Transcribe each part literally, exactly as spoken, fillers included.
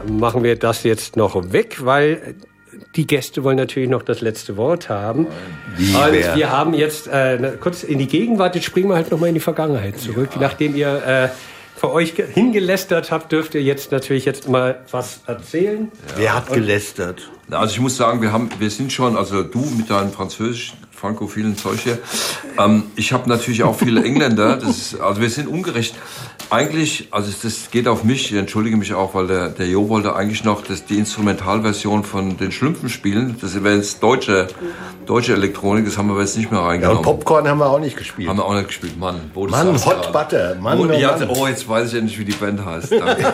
machen wir das jetzt noch weg, weil die Gäste wollen natürlich noch das letzte Wort haben. Wie und wär. wir haben jetzt äh, kurz in die Gegenwart, jetzt springen wir halt noch mal in die Vergangenheit zurück. Ja. Nachdem ihr äh, für euch hingelästert habt, dürft ihr jetzt natürlich jetzt mal was erzählen. Ja. Wer hat gelästert? Also ich muss sagen, wir haben, wir sind schon, also du mit deinem Französisch, frankophilen Zeug hier. Ähm, ich habe natürlich auch viele Engländer. Das ist, also wir sind ungerecht. Eigentlich, also das geht auf mich. Ich entschuldige mich auch, weil der, der Jo wollte eigentlich noch das, die Instrumentalversion von den Schlümpfen spielen. Das wäre jetzt deutsche, deutsche Elektronik. Das haben wir jetzt nicht mehr reingenommen. Ja, und Popcorn haben wir auch nicht gespielt. Haben wir auch nicht gespielt. Mann, wo das Mann, Hot Butter. Mann, oh, oh, ja, Mann. oh, jetzt weiß ich endlich, wie die Band heißt. Danke.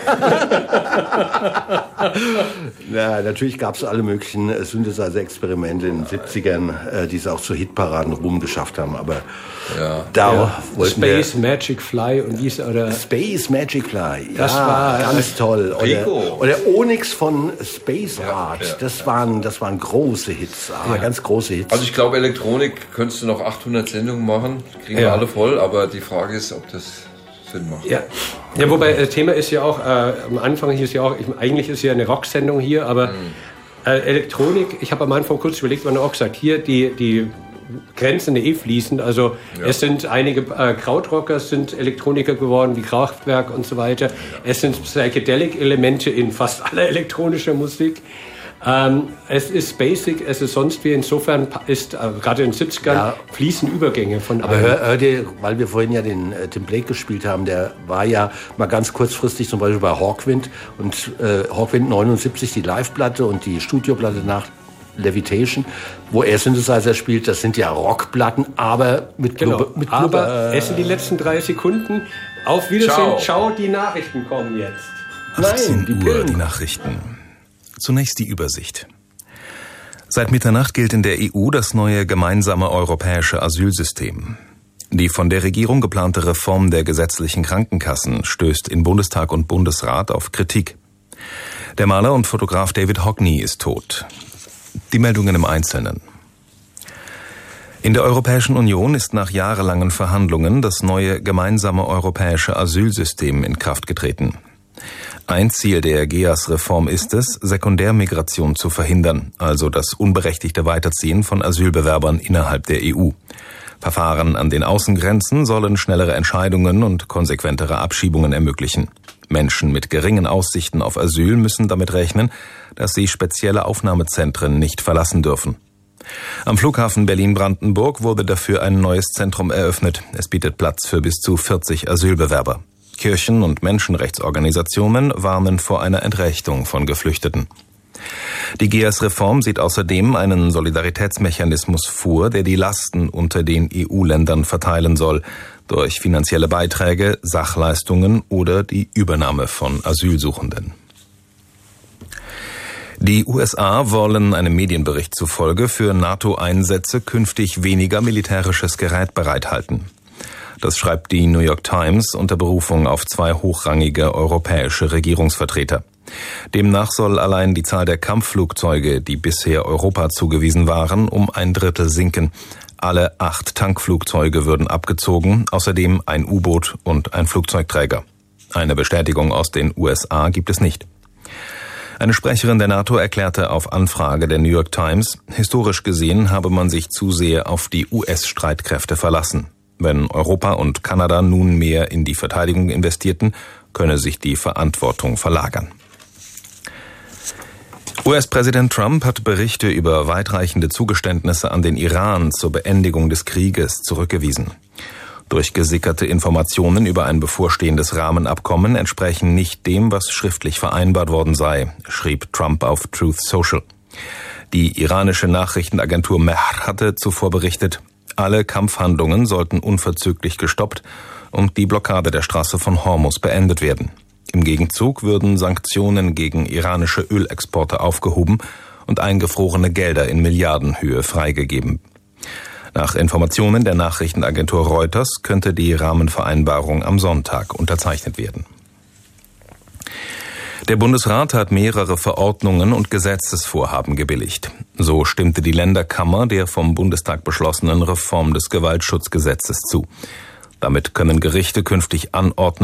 Ja, natürlich gab es alle möglichen Synthesizer-Experimente in den siebzigern, äh, die es auch zu Hitparaden rumgeschafft haben. Aber ja. da ja. wollten Space wir Magic Fly und dies oder Space Magic Fly. Das ja, war ganz toll. Oder, oder Onyx von Space ja, Art. Ja, das ja. waren das waren große Hits, ah, ja. ganz große Hits. Also ich glaube, Elektronik könntest du noch achthundert Sendungen machen, kriegen ja. wir alle voll. Aber die Frage ist, ob das Sinn macht. Ja, ja, wobei das Thema ist ja auch, äh, am Anfang hier ist ja auch, ich, eigentlich ist ja eine Rocksendung hier, aber mhm. äh, Elektronik, ich habe am Anfang kurz überlegt, man auch gesagt, hier die, die Grenzen eh fließend, also ja. es sind einige äh, Krautrocker sind Elektroniker geworden, wie Kraftwerk und so weiter. Ja. Es sind Psychedelic-Elemente in fast aller elektronischer Musik. Ähm, es ist basic, es ist sonst wie, insofern ist äh, gerade in den siebzigern ja. fließen Übergänge von Aber hör, hör dir, weil wir vorhin ja den äh, Tim Blake gespielt haben, der war ja mal ganz kurzfristig zum Beispiel bei Hawkwind und äh, Hawkwind neunundsiebzig, die Live-Platte und die Studioplatte nach Levitation, wo er Synthesizer spielt, das sind ja Rockplatten, aber mit genau. Blubber. Mit aber Blubber. Es sind die letzten drei Sekunden. Auf Wiedersehen. Ciao, Ciao die Nachrichten kommen jetzt. achtzehn Uhr, die Nachrichten. Zunächst die Übersicht. Seit Mitternacht gilt in der E U das neue gemeinsame europäische Asylsystem. Die von der Regierung geplante Reform der gesetzlichen Krankenkassen stößt in Bundestag und Bundesrat auf Kritik. Der Maler und Fotograf David Hockney ist tot. Die Meldungen im Einzelnen. In der Europäischen Union ist nach jahrelangen Verhandlungen das neue gemeinsame europäische Asylsystem in Kraft getreten. Ein Ziel der G E A S-Reform ist es, Sekundärmigration zu verhindern, also das unberechtigte Weiterziehen von Asylbewerbern innerhalb der E U. Verfahren an den Außengrenzen sollen schnellere Entscheidungen und konsequentere Abschiebungen ermöglichen. Menschen mit geringen Aussichten auf Asyl müssen damit rechnen, dass sie spezielle Aufnahmezentren nicht verlassen dürfen. Am Flughafen Berlin-Brandenburg wurde dafür ein neues Zentrum eröffnet. Es bietet Platz für bis zu vierzig Asylbewerber. Kirchen- und Menschenrechtsorganisationen warnen vor einer Entrechtung von Geflüchteten. Die G E A S-Reform sieht außerdem einen Solidaritätsmechanismus vor, der die Lasten unter den E U-Ländern verteilen soll, durch finanzielle Beiträge, Sachleistungen oder die Übernahme von Asylsuchenden. Die U S A wollen einem Medienbericht zufolge für NATO-Einsätze künftig weniger militärisches Gerät bereithalten. Das schreibt die New York Times unter Berufung auf zwei hochrangige europäische Regierungsvertreter. Demnach soll allein die Zahl der Kampfflugzeuge, die bisher Europa zugewiesen waren, um ein Drittel sinken. Alle acht Tankflugzeuge würden abgezogen, außerdem ein U-Boot und ein Flugzeugträger. Eine Bestätigung aus den U S A gibt es nicht. Eine Sprecherin der NATO erklärte auf Anfrage der New York Times, historisch gesehen habe man sich zu sehr auf die U S-Streitkräfte verlassen. Wenn Europa und Kanada nun mehr in die Verteidigung investierten, könne sich die Verantwortung verlagern. U S-Präsident Trump hat Berichte über weitreichende Zugeständnisse an den Iran zur Beendigung des Krieges zurückgewiesen. Durchgesickerte Informationen über ein bevorstehendes Rahmenabkommen entsprechen nicht dem, was schriftlich vereinbart worden sei, schrieb Trump auf Truth Social. Die iranische Nachrichtenagentur Mehr hatte zuvor berichtet, alle Kampfhandlungen sollten unverzüglich gestoppt und die Blockade der Straße von Hormuz beendet werden. Im Gegenzug würden Sanktionen gegen iranische Ölexporte aufgehoben und eingefrorene Gelder in Milliardenhöhe freigegeben. Nach Informationen der Nachrichtenagentur Reuters könnte die Rahmenvereinbarung am Sonntag unterzeichnet werden. Der Bundesrat hat mehrere Verordnungen und Gesetzesvorhaben gebilligt. So stimmte die Länderkammer der vom Bundestag beschlossenen Reform des Gewaltschutzgesetzes zu. Damit können Gerichte künftig anordnen,